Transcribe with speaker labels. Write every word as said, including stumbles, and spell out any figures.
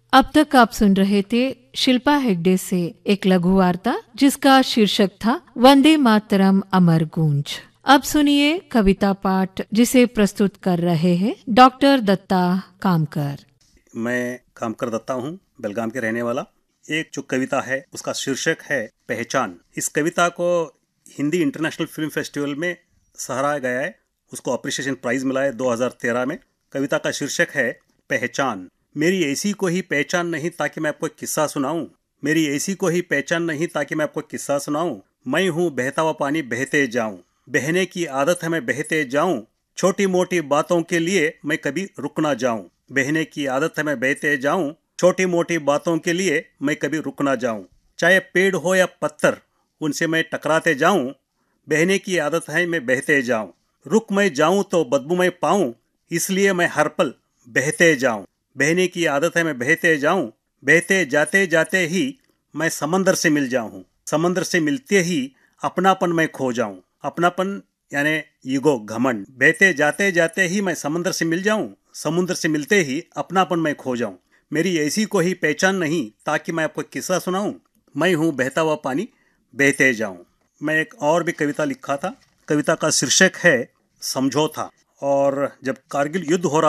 Speaker 1: अब तक आप सुन रहे थे शिल्पा हेग्डे से एक लघु वार्ता जिसका शीर्षक था वंदे मातरम अमर गूंज। अब सुनिए कविता पाठ जिसे प्रस्तुत कर रहे हैं डॉक्टर दत्ता कामकर।
Speaker 2: मैं कामकर दत्ता हूँ, बेलगाम के रहने वाला। एक जो कविता है उसका शीर्षक है पहचान। इस कविता को हिंदी इंटरनेशनल फिल्म फेस्टिवल में सराहा गया है, उसको अप्रिसिएशन प्राइज मिला है दो हज़ार तेरह में। कविता का शीर्षक है पहचान। मेरी ऐसी कोई पहचान नहीं ताकि मैं आपको एक किस्सा सुनाऊं। मेरी ऐसी कोई पहचान नहीं ताकि मैं आपको किस्सा सुनाऊं। मैं हूँ बहता हुआ पानी, बहते जाऊं। बहने की आदत है, मैं बहते जाऊं। छोटी मोटी बातों के लिए मैं कभी रुक ना जाऊं। बहने की आदत है, मैं बहते जाऊं। छोटी मोटी बातों के लिए मैं कभी रुक ना जाऊं। चाहे पेड़ हो या पत्थर, उनसे मैं टकराते जाऊं। बहने की आदत है, मैं बहते जाऊं। रुक मैं जाऊं तो बदबू मैं पाऊं, इसलिए मैं हर पल बहते जाऊं। बहने की आदत है, मैं बहते जाऊं। बहते जाते जाते ही मैं समंदर से मिल जाऊं। समंदर से मिलते ही अपनापन मैं खो जाऊं। अपनापन यानी ईगो, घमंड। बहते जाते जाते ही मैं समंदर से मिल जाऊं। समुद्र से मिलते ही अपनापन मैं खो जाऊं। मेरी ऐसी कोई पहचान नहीं ताकि मैं आपको किस्सा सुनाऊं। मैं हूं बहता हुआ पानी, बहते जाऊं। मैं एक और भी कविता लिखा था। कविता का शीर्षक है समझौता। और जब कारगिल युद्ध हो रहा